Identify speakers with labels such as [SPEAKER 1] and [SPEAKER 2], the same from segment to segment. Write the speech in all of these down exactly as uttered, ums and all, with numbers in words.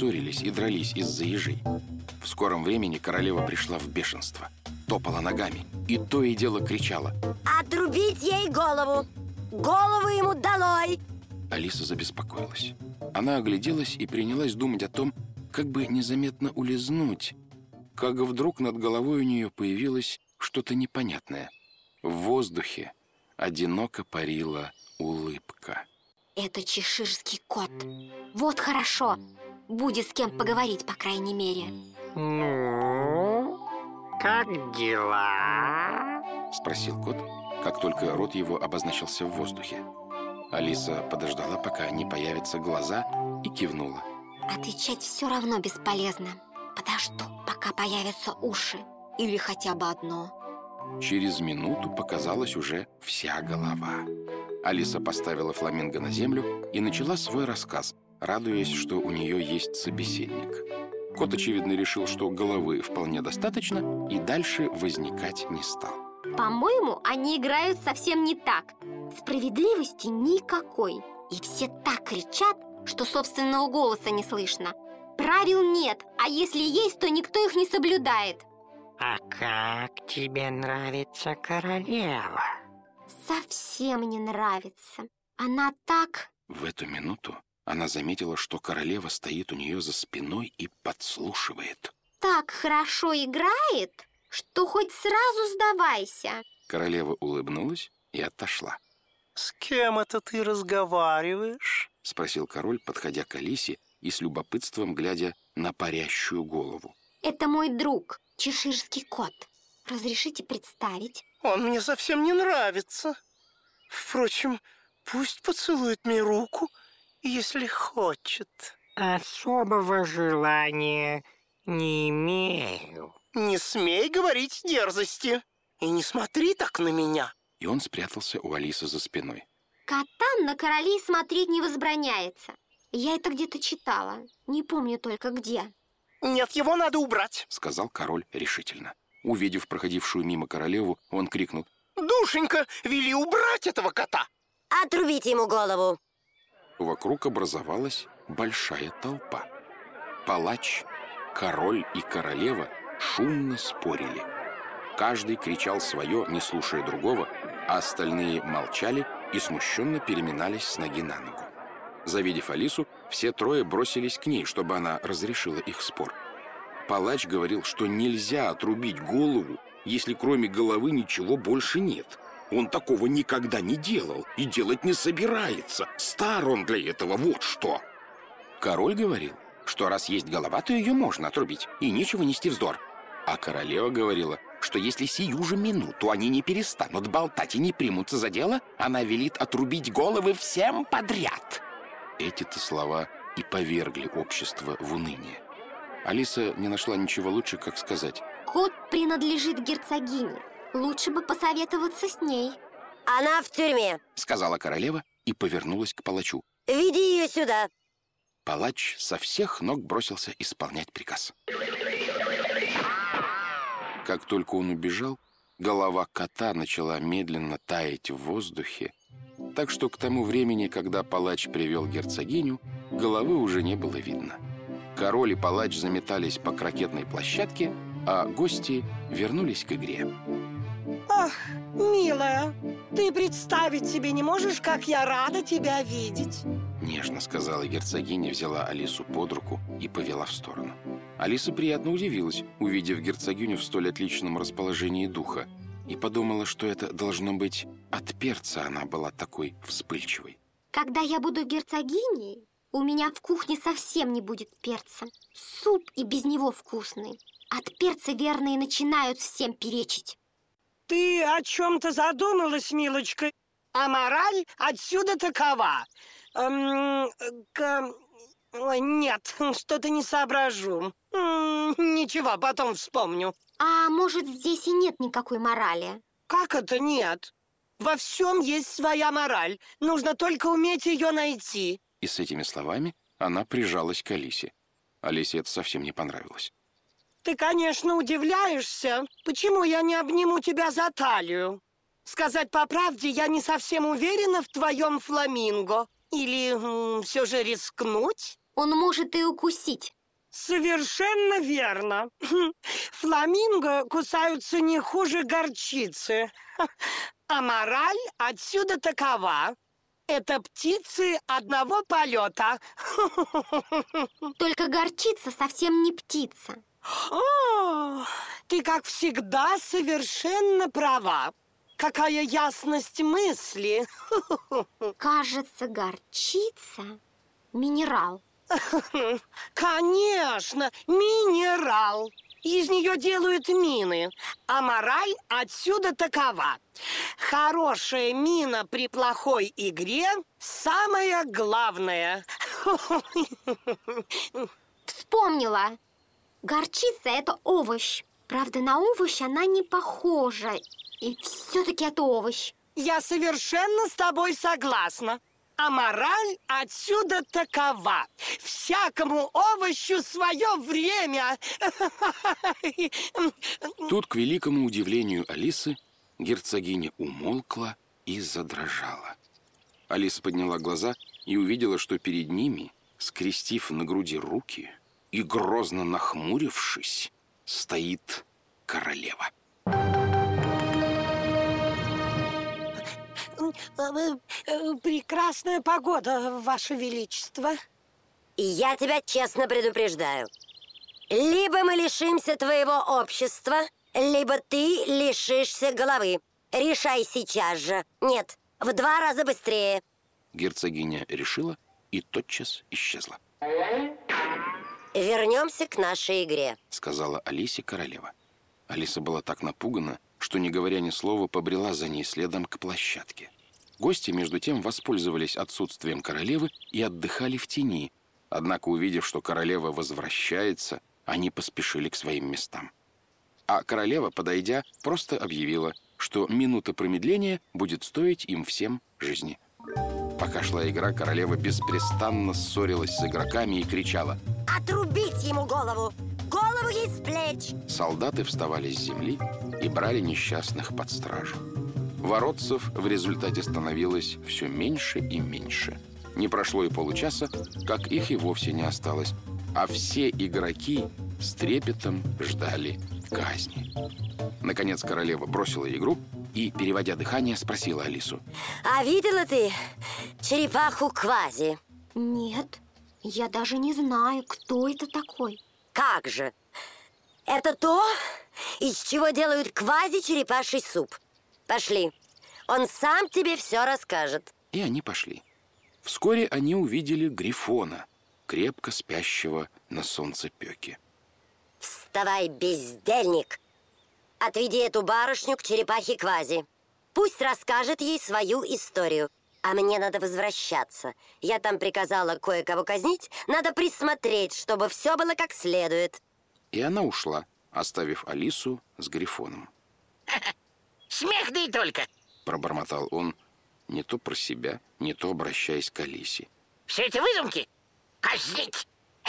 [SPEAKER 1] ссорились и дрались из-за ежей. В скором времени королева пришла в бешенство, топала ногами и то и дело кричала:
[SPEAKER 2] «Отрубить ей голову! Голову ему долой!»
[SPEAKER 1] Алиса забеспокоилась. Она огляделась и принялась думать о том, как бы незаметно улизнуть, как вдруг над головой у нее появилось что-то непонятное. В воздухе одиноко парила улыбка.
[SPEAKER 3] Это чеширский кот. Вот хорошо. Будет с кем поговорить, по крайней мере.
[SPEAKER 4] Ну, как дела?
[SPEAKER 1] Спросил кот, как только рот его обозначился в воздухе. Алиса подождала, пока не появятся глаза, и кивнула.
[SPEAKER 3] Отвечать все равно бесполезно. Подожду, пока появятся уши. Или хотя бы одно.
[SPEAKER 1] Через минуту показалась уже вся голова. Алиса поставила фламинго на землю и начала свой рассказ, радуясь, что у нее есть собеседник. Кот, очевидно, решил, что головы вполне достаточно, и дальше возникать не стал.
[SPEAKER 3] По-моему, они играют совсем не так. Справедливости никакой. И все так кричат, что собственного голоса не слышно. Правил нет, а если есть, то никто их не соблюдает.
[SPEAKER 4] А как тебе нравится королева?
[SPEAKER 3] Совсем не нравится. Она так...
[SPEAKER 1] В эту минуту она заметила, что королева стоит у нее за спиной и подслушивает.
[SPEAKER 3] Так хорошо играет, что хоть сразу сдавайся.
[SPEAKER 1] Королева улыбнулась и отошла.
[SPEAKER 5] «С кем это ты разговариваешь?»
[SPEAKER 1] — спросил король, подходя к Алисе и с любопытством глядя на парящую голову.
[SPEAKER 3] Это мой друг, чеширский кот. Разрешите представить?
[SPEAKER 5] Он мне совсем не нравится. Впрочем, пусть поцелует мне руку, если хочет.
[SPEAKER 4] Особого желания не имею.
[SPEAKER 5] Не смей говорить дерзости. И не смотри так на меня.
[SPEAKER 1] И он спрятался у Алисы за спиной.
[SPEAKER 3] Котам на королей смотреть не возбраняется. Я это где-то читала. Не помню только где.
[SPEAKER 5] Нет, его надо убрать,
[SPEAKER 1] сказал король решительно. Увидев проходившую мимо королеву, он крикнул:
[SPEAKER 5] «Душенька, вели убрать этого кота!»
[SPEAKER 2] «Отрубите ему голову!»
[SPEAKER 1] Вокруг образовалась большая толпа. Палач, король и королева шумно спорили. Каждый кричал свое, не слушая другого, а остальные молчали и смущенно переминались с ноги на ногу. Завидев Алису, все трое бросились к ней, чтобы она разрешила их спор. Палач говорил, что нельзя отрубить голову, если кроме головы ничего больше нет. Он такого никогда не делал и делать не собирается. Стар он для этого, вот что. Король говорил, что раз есть голова, то ее можно отрубить, и нечего нести вздор. А королева говорила, что если сию же минуту они не перестанут болтать и не примутся за дело, она велит отрубить головы всем подряд. Эти-то слова и повергли общество в уныние. Алиса не нашла ничего лучше, как сказать:
[SPEAKER 3] кот принадлежит герцогине. Лучше бы посоветоваться с ней.
[SPEAKER 2] Она в тюрьме,
[SPEAKER 1] сказала королева и повернулась к палачу.
[SPEAKER 2] Веди ее сюда.
[SPEAKER 1] Палач со всех ног бросился исполнять приказ. Как только он убежал, голова кота начала медленно таять в воздухе, так что к тому времени, когда палач привел герцогиню, головы уже не было видно. Король и палач заметались по крокетной площадке, а гости вернулись к игре.
[SPEAKER 6] Ах, милая, ты представить себе не можешь, как я рада тебя видеть.
[SPEAKER 1] Нежно сказала герцогиня, взяла Алису под руку и повела в сторону. Алиса приятно удивилась, увидев герцогиню в столь отличном расположении духа, и подумала, что это должно быть от перца она была такой вспыльчивой.
[SPEAKER 3] Когда я буду герцогиней, у меня в кухне совсем не будет перца. Суп и без него вкусный. От перца, верно, и начинают всем перечить.
[SPEAKER 6] Ты о чем-то задумалась, милочка? А мораль отсюда такова. Эм, к... Ой, нет, что-то не соображу. М-м, ничего, потом вспомню.
[SPEAKER 3] А может, здесь и нет никакой морали?
[SPEAKER 6] Как это нет? Во всем есть своя мораль. Нужно только уметь ее найти.
[SPEAKER 1] И с этими словами она прижалась к Алисе. Алисе это совсем не понравилось.
[SPEAKER 6] Ты, конечно, удивляешься, почему я не обниму тебя за талию. Сказать по правде, я не совсем уверена в твоем фламинго. Или м, все же рискнуть?
[SPEAKER 3] Он может и укусить.
[SPEAKER 6] Совершенно верно. Фламинго кусаются не хуже горчицы. А мораль отсюда такова. Это птицы одного полета.
[SPEAKER 3] Только горчица совсем не птица.
[SPEAKER 6] О, ты, как всегда, совершенно права. Какая ясность мысли.
[SPEAKER 3] Кажется, горчица — минерал.
[SPEAKER 6] Конечно, минерал. Из нее делают мины. А мораль отсюда такова. Хорошая мина при плохой игре – самое главное.
[SPEAKER 3] Вспомнила. Горчица — это овощ. Правда, на овощ она не похожа. И все-таки это овощ.
[SPEAKER 6] Я совершенно с тобой согласна. А мораль отсюда такова. Всякому овощу свое время.
[SPEAKER 1] Тут, к великому удивлению Алисы, герцогиня умолкла и задрожала. Алиса подняла глаза и увидела, что перед ними, скрестив на груди руки и грозно нахмурившись, стоит королева.
[SPEAKER 6] Прекрасная погода, Ваше Величество.
[SPEAKER 2] И я тебя честно предупреждаю. Либо мы лишимся твоего общества, либо ты лишишься головы. Решай сейчас же. Нет, в два раза быстрее.
[SPEAKER 1] Герцогиня решила и тотчас исчезла.
[SPEAKER 2] Вернемся к нашей игре,
[SPEAKER 1] сказала Алисе королева. Алиса была так напугана, что, не говоря ни слова, побрела за ней следом к площадке. Гости, между тем, воспользовались отсутствием королевы и отдыхали в тени. Однако, увидев, что королева возвращается, они поспешили к своим местам. А королева, подойдя, просто объявила, что минута промедления будет стоить им всем жизни. Пока шла игра, королева беспрестанно ссорилась с игроками и кричала:
[SPEAKER 2] отрубить ему голову! Голову ей с плеч!
[SPEAKER 1] Солдаты вставали с земли и брали несчастных под стражу. Воротцев в результате становилось все меньше и меньше. Не прошло и получаса, как их и вовсе не осталось, а все игроки с трепетом ждали казни. Наконец королева бросила игру и, переводя дыхание, спросила Алису:
[SPEAKER 2] а видела ты черепаху Квази?
[SPEAKER 3] Нет, я даже не знаю, кто это такой.
[SPEAKER 2] Как же? Это то, из чего делают квази-черепаший суп. Пошли, он сам тебе все расскажет.
[SPEAKER 1] И они пошли. Вскоре они увидели Грифона, крепко спящего на солнцепёке.
[SPEAKER 2] Вставай, бездельник! Отведи эту барышню к черепахе Квази. Пусть расскажет ей свою историю. А мне надо возвращаться. Я там приказала кое-кого казнить. Надо присмотреть, чтобы все было как следует.
[SPEAKER 1] И она ушла, оставив Алису с Грифоном.
[SPEAKER 5] Смех да и только.
[SPEAKER 1] Пробормотал он, не то про себя, не то обращаясь к Алисе.
[SPEAKER 5] Все эти выдумки казнить.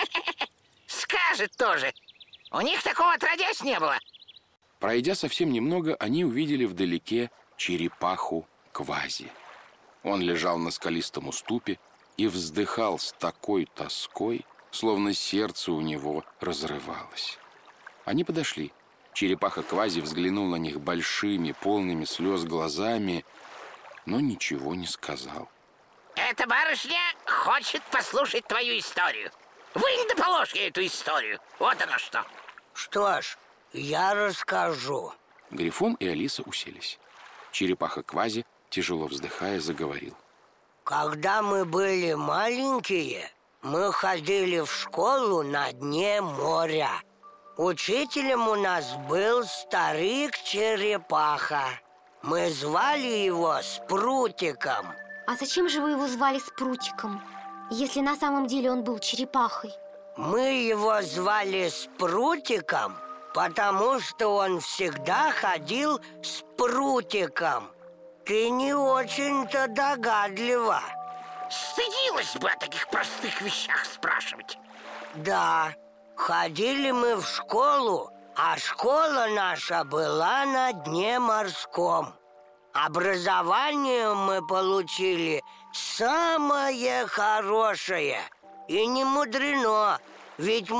[SPEAKER 5] Скажет тоже. У них такого отродясь не было.
[SPEAKER 1] Пройдя совсем немного, они увидели вдалеке черепаху Квази. Он лежал на скалистом уступе и вздыхал с такой тоской, словно сердце у него разрывалось. Они подошли. Черепаха Квази взглянул на них большими, полными слез глазами, но ничего не сказал.
[SPEAKER 5] Эта барышня хочет послушать твою историю. Вынь да положь ей эту историю. Вот оно что.
[SPEAKER 7] Что ж, я расскажу.
[SPEAKER 1] Грифон и Алиса уселись. Черепаха Квази, тяжело вздыхая, заговорил.
[SPEAKER 7] Когда мы были маленькие, мы ходили в школу на дне моря. Учителем у нас был старик-черепаха. Мы звали его Спрутиком.
[SPEAKER 3] А зачем же вы его звали Спрутиком, если на самом деле он был черепахой?
[SPEAKER 7] Мы его звали Спрутиком, потому что он всегда ходил с прутиком. Ты не очень-то догадлива.
[SPEAKER 5] Стыдилась бы о таких простых вещах спрашивать.
[SPEAKER 7] Да, ходили мы в школу, а школа наша была на дне морском. Образование мы получили самое хорошее. И не мудрено, ведь